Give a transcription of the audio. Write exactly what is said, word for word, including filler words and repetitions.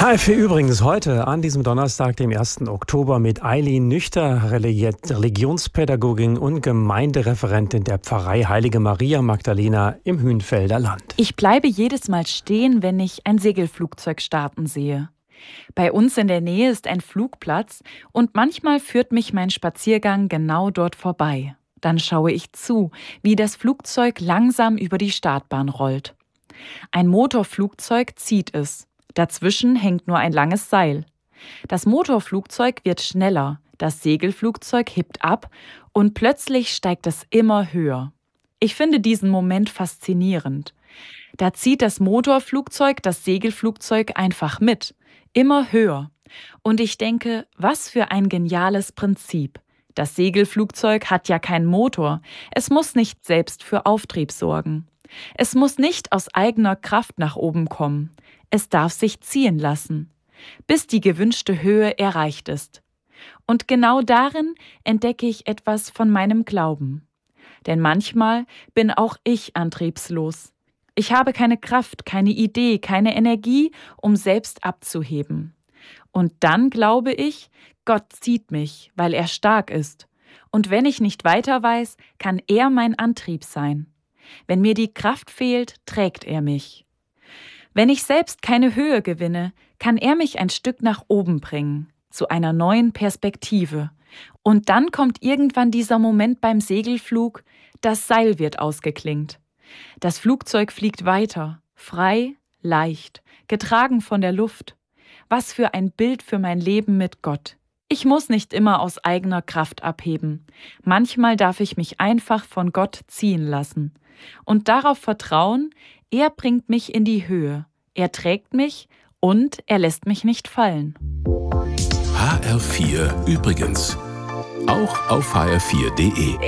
H F vier übrigens heute an diesem Donnerstag, dem ersten Oktober, mit Eileen Nüchter, Religionspädagogin und Gemeindereferentin der Pfarrei Heilige Maria Magdalena im Hünfelder Land. Ich bleibe jedes Mal stehen, wenn ich ein Segelflugzeug starten sehe. Bei uns in der Nähe ist ein Flugplatz und manchmal führt mich mein Spaziergang genau dort vorbei. Dann schaue ich zu, wie das Flugzeug langsam über die Startbahn rollt. Ein Motorflugzeug zieht es. Dazwischen hängt nur ein langes Seil. Das Motorflugzeug wird schneller, das Segelflugzeug hebt ab und plötzlich steigt es immer höher. Ich finde diesen Moment faszinierend. Da zieht das Motorflugzeug das Segelflugzeug einfach mit, immer höher. Und ich denke, was für ein geniales Prinzip. Das Segelflugzeug hat ja keinen Motor, es muss nicht selbst für Auftrieb sorgen. Es muss nicht aus eigener Kraft nach oben kommen. Es darf sich ziehen lassen, bis die gewünschte Höhe erreicht ist. Und genau darin entdecke ich etwas von meinem Glauben. Denn manchmal bin auch ich antriebslos. Ich habe keine Kraft, keine Idee, keine Energie, um selbst abzuheben. Und dann glaube ich, Gott zieht mich, weil er stark ist. Und wenn ich nicht weiter weiß, kann er mein Antrieb sein. Wenn mir die Kraft fehlt, trägt er mich. Wenn ich selbst keine Höhe gewinne, kann er mich ein Stück nach oben bringen, zu einer neuen Perspektive. Und dann kommt irgendwann dieser Moment beim Segelflug, das Seil wird ausgeklingt. Das Flugzeug fliegt weiter, frei, leicht, getragen von der Luft. Was für ein Bild für mein Leben mit Gott. Ich muss nicht immer aus eigener Kraft abheben. Manchmal darf ich mich einfach von Gott ziehen lassen. Und darauf vertrauen, er bringt mich in die Höhe. Er trägt mich und er lässt mich nicht fallen. H R vier übrigens. Auch auf H R vier punkt de.